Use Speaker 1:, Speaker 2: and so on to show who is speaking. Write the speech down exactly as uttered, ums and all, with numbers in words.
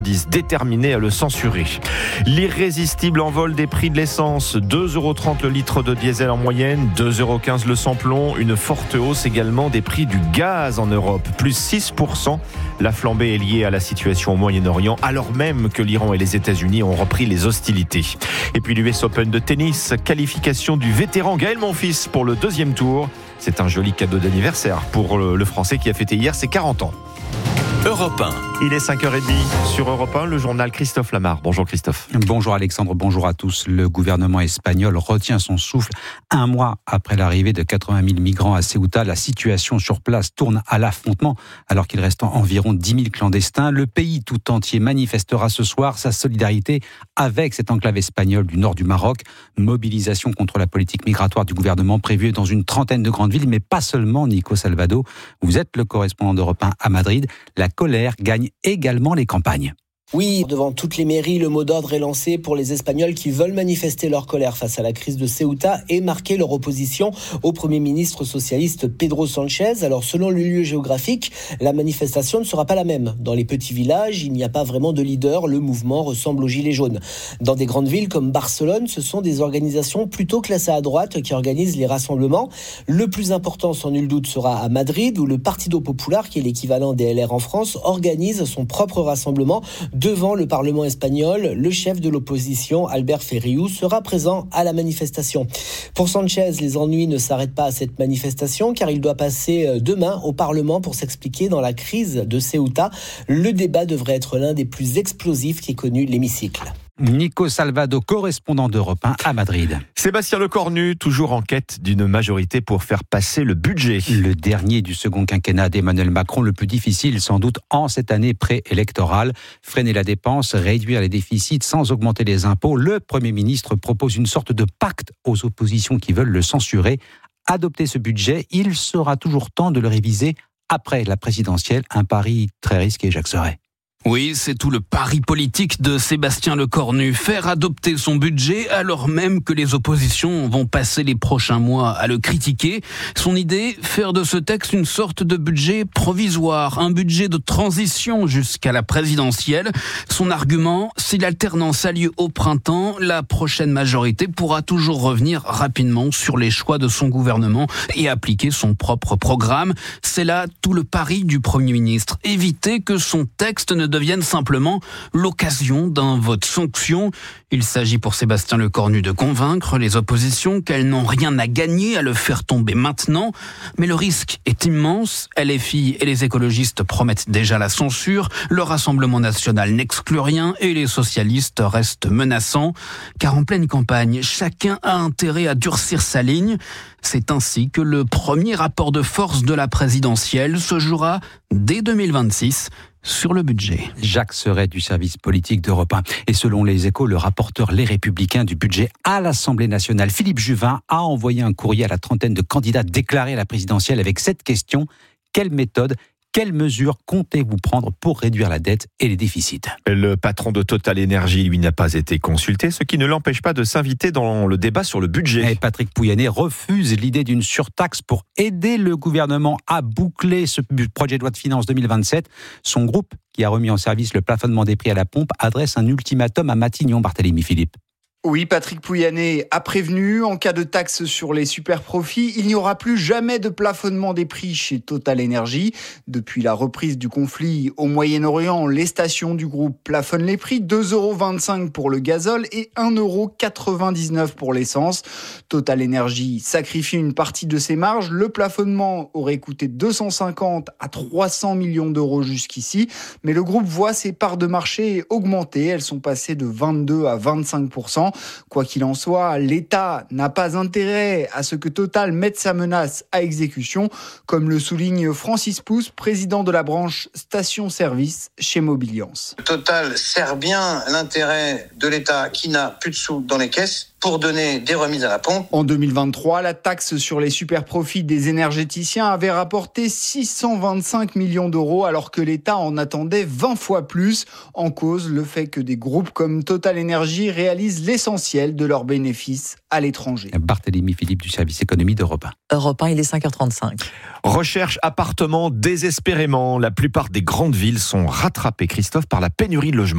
Speaker 1: déterminés à le censurer. L'irrésistible envol des prix de l'essence, deux euros trente le litre de diesel en moyenne, deux euros quinze le samplon, une forte hausse également des prix du gaz en Europe, plus six pour cent. La flambée est liée à la situation au Moyen-Orient, alors même que l'Iran et les États-Unis ont repris les hostilités. Et puis l'U S Open de tennis, qualification du vétéran Gaël Monfils pour le deuxième tour. C'est un joli cadeau d'anniversaire pour le Français qui a fêté hier ses quarante ans.
Speaker 2: Europe un.
Speaker 1: Il est cinq heures trente sur Europe un, le journal Christophe Lamar. Bonjour Christophe.
Speaker 3: Bonjour Alexandre, bonjour à tous. Le gouvernement espagnol retient son souffle. Un mois après l'arrivée de quatre-vingt mille migrants à Ceuta, la situation sur place tourne à l'affrontement. Alors qu'il reste environ dix mille clandestins, le pays tout entier manifestera ce soir sa solidarité avec cette enclave espagnole du nord du Maroc. Mobilisation contre la politique migratoire du gouvernement prévue dans une trentaine de grandes villes, mais pas seulement. Nico Salvado, vous êtes le correspondant d'Europe un à Madrid. La colère gagne également les campagnes.
Speaker 4: Oui, devant toutes les mairies, le mot d'ordre est lancé pour les Espagnols qui veulent manifester leur colère face à la crise de Ceuta et marquer leur opposition au Premier ministre socialiste Pedro Sánchez. Alors, selon le lieu géographique, la manifestation ne sera pas la même. Dans les petits villages, il n'y a pas vraiment de leader. Le mouvement ressemble aux Gilets jaunes. Dans des grandes villes comme Barcelone, ce sont des organisations plutôt classées à droite qui organisent les rassemblements. Le plus important, sans nul doute, sera à Madrid, où le Partido Popular, qui est l'équivalent des L R en France, organise son propre rassemblement. Devant le Parlement espagnol, le chef de l'opposition, Albert Ferriu, sera présent à la manifestation. Pour Sánchez, les ennuis ne s'arrêtent pas à cette manifestation car il doit passer demain au Parlement pour s'expliquer dans la crise de Ceuta. Le débat devrait être l'un des plus explosifs qu'ait connu l'hémicycle.
Speaker 3: Nico Salvado, correspondant d'Europe un à Madrid.
Speaker 1: Sébastien Lecornu, toujours en quête d'une majorité pour faire passer le budget.
Speaker 3: Le dernier du second quinquennat d'Emmanuel Macron, le plus difficile sans doute en cette année préélectorale. Freiner la dépense, réduire les déficits sans augmenter les impôts. Le Premier ministre propose une sorte de pacte aux oppositions qui veulent le censurer. Adopter ce budget, il sera toujours temps de le réviser après la présidentielle. Un pari très risqué, Jacques Serret.
Speaker 2: Oui, c'est tout le pari politique de Sébastien Lecornu. Faire adopter son budget alors même que les oppositions vont passer les prochains mois à le critiquer. Son idée, faire de ce texte une sorte de budget provisoire, un budget de transition jusqu'à la présidentielle. Son argument, si l'alternance a lieu au printemps, la prochaine majorité pourra toujours revenir rapidement sur les choix de son gouvernement et appliquer son propre programme. C'est là tout le pari du Premier ministre. Éviter que son texte ne devienne simplement l'occasion d'un vote sanction. Il s'agit pour Sébastien Lecornu de convaincre les oppositions qu'elles n'ont rien à gagner à le faire tomber maintenant. Mais le risque est immense. L F I et les écologistes promettent déjà la censure. Le Rassemblement national n'exclut rien et les socialistes restent menaçants. Car en pleine campagne, chacun a intérêt à durcir sa ligne. C'est ainsi que le premier rapport de force de la présidentielle se jouera dès deux mille vingt-six. Sur le budget.
Speaker 3: Jacques Serret du service politique d'Europe un. Et selon les Échos, le rapporteur Les Républicains du budget à l'Assemblée nationale, Philippe Juvin, a envoyé un courrier à la trentaine de candidats déclarés à la présidentielle avec cette question: quelle méthode, quelles mesures comptez-vous prendre pour réduire la dette et les déficits?
Speaker 1: Le patron de Total Énergie, lui, n'a pas été consulté, ce qui ne l'empêche pas de s'inviter dans le débat sur le budget.
Speaker 3: Et Patrick Pouyanné refuse l'idée d'une surtaxe pour aider le gouvernement à boucler ce projet de loi de finances deux mille vingt-sept. Son groupe, qui a remis en service le plafonnement des prix à la pompe, adresse un ultimatum à Matignon. Barthélémy Philippe.
Speaker 5: Oui, Patrick Pouyanné a prévenu, en cas de taxe sur les super-profits, il n'y aura plus jamais de plafonnement des prix chez Total Énergie. Depuis la reprise du conflit au Moyen-Orient, les stations du groupe plafonnent les prix, deux euros vingt-cinq pour le gazole et un euro quatre-vingt-dix-neuf pour l'essence. Total Énergie sacrifie une partie de ses marges. Le plafonnement aurait coûté deux cent cinquante à trois cents millions d'euros jusqu'ici, mais le groupe voit ses parts de marché augmenter. Elles sont passées de vingt-deux à vingt-cinq pour cent. Quoi qu'il en soit, l'État n'a pas intérêt à ce que Total mette sa menace à exécution, comme le souligne Francis Pousse, président de la branche station-service chez Mobiliance.
Speaker 6: Total sert bien l'intérêt de l'État qui n'a plus de sous dans les caisses pour donner des remises à la pompe.
Speaker 5: En deux mille vingt-trois, la taxe sur les super-profits des énergéticiens avait rapporté six cent vingt-cinq millions d'euros alors que l'État en attendait vingt fois plus. En cause, le fait que des groupes comme Total Énergie réalisent l'essentiel de leurs bénéfices à l'étranger.
Speaker 3: Barthélémy Philippe du service économie d'Europe un.
Speaker 7: Europe un, il est cinq heures trente-cinq.
Speaker 1: Recherche appartement désespérément. La plupart des grandes villes sont rattrapées, Christophe, par la pénurie de logements.